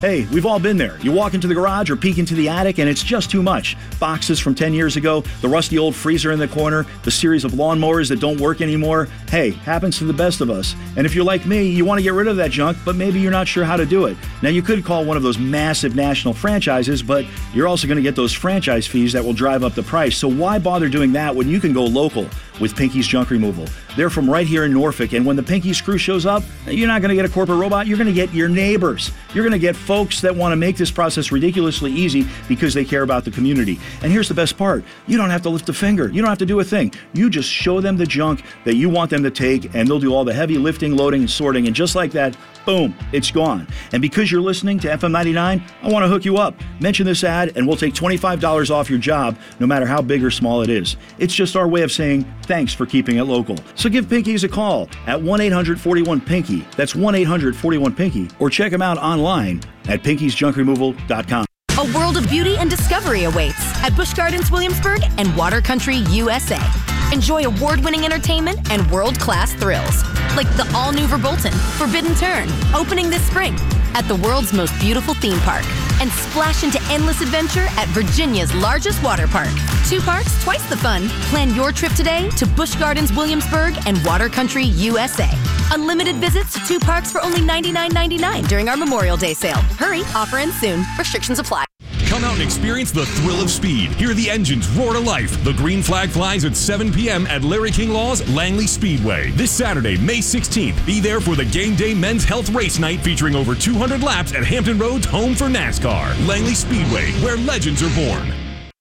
Hey, we've all been there. You walk into the garage or peek into the attic and it's just too much. Boxes from 10 years ago, the rusty old freezer in the corner, the series of lawnmowers that don't work anymore. Hey, happens to the best of us. And if you're like me, you want to get rid of that junk, but maybe you're not sure how to do it. Now, you could call one of those massive national franchises, but you're also going to get those franchise fees that will drive up the price. So why bother doing that when you can go local with Pinky's Junk Removal? They're from right here in Norfolk, and when the Pinky's crew shows up, you're not going to get a corporate robot, you're going to get your neighbors. You're going to get folks that want to make this process ridiculously easy because they care about the community. And here's the best part. You don't have to lift a finger. You don't have to do a thing. You just show them the junk that you want them to take, and they'll do all the heavy lifting, loading, and sorting, and just like that, boom, it's gone. And because you're listening to FM 99, I want to hook you up. Mention this ad, and we'll take $25 off your job, no matter how big or small it is. It's just our way of saying thanks for keeping it local. So give Pinky's a call at 1-800-41-PINKY. That's 1-800-41-PINKY. Or check them out online at pinkysjunkremoval.com. A world of beauty and discovery awaits at Busch Gardens Williamsburg and Water Country USA. Enjoy award-winning entertainment and world-class thrills, like the all-new Verbolten Forbidden Turn, opening this spring at the world's most beautiful theme park, and splash into endless adventure at Virginia's largest water park. 2 parks, twice the fun. Plan your trip today to Busch Gardens Williamsburg and Water Country USA. Unlimited visits to 2 parks for only $99.99 during our Memorial Day sale. Hurry, offer ends soon. Restrictions apply. Come out and experience the thrill of speed. Hear the engines roar to life. The green flag flies at 7 p.m. at Larry King Law's Langley Speedway. This Saturday, May 16th, be there for the Game Day Men's Health Race Night featuring over 200 laps at Hampton Road's home for NASCAR. Langley Speedway, where legends are born.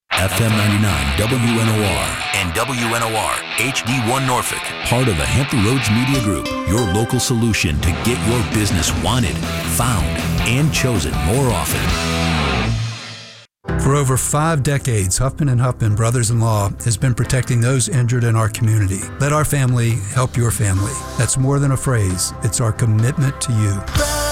FM 99 WNOR and WNOR HD1 Norfolk. Part of the Hampton Roads Media Group. Your local solution to get your business wanted, found, and chosen more often. For over 5 decades, Huffman & Huffman Brothers-in-Law has been protecting those injured in our community. Let our family help your family. That's more than a phrase. It's our commitment to you.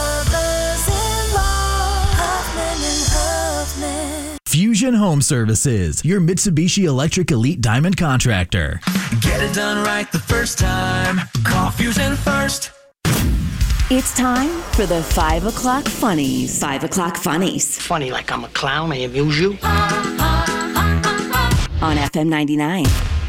Fusion Home Services, your Mitsubishi Electric Elite Diamond contractor. Get it done right the first time. Call Fusion first. It's time for the 5 o'clock funnies. 5 o'clock funnies. Funny like I'm a clown, I amuse you. On FM 99.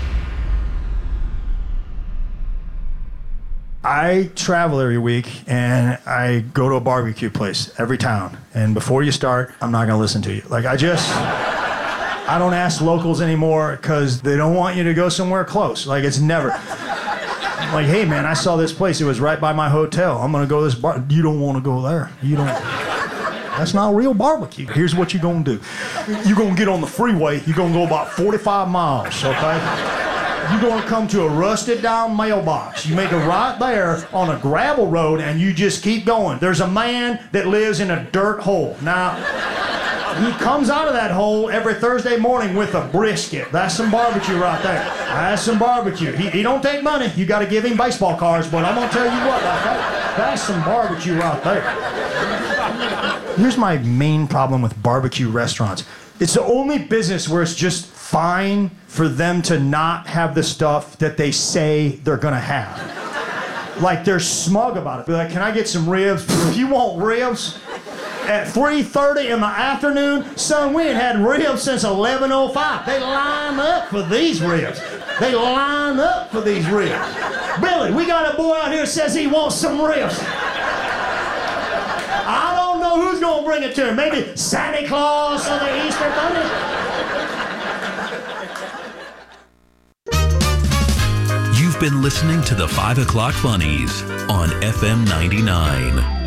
I travel every week and I go to a barbecue place every town. And before you start, I'm not going to listen to you. Like I don't ask locals anymore because they don't want you to go somewhere close. Like it's never. Like, hey man, I saw this place. It was right by my hotel. I'm going to go to this bar. You don't want to go there. You don't. That's not real barbecue. Here's what you're going to do. You're going to get on the freeway. You're going to go about 45 miles, okay? You're going to come to a rusted down mailbox. You make a right there on a gravel road and you just keep going. There's a man that lives in a dirt hole. Now, he comes out of that hole every Thursday morning with a brisket. That's some barbecue right there. That's some barbecue. He don't take money. You got to give him baseball cards, but I'm going to tell you what, that's some barbecue right there. Here's my main problem with barbecue restaurants. It's the only business where it's just fine for them to not have the stuff that they say they're gonna have. Like they're smug about it. Be like, can I get some ribs? You want ribs? At 3:30 in the afternoon? Son, we ain't had ribs since 11:05. They line up for these ribs. They line up for these ribs. Billy, we got a boy out here that says he wants some ribs. I don't know who's gonna bring it to him. Maybe Santa Claus or the Easter Bunny? You've been listening to the 5 o'clock funnies on FM 99.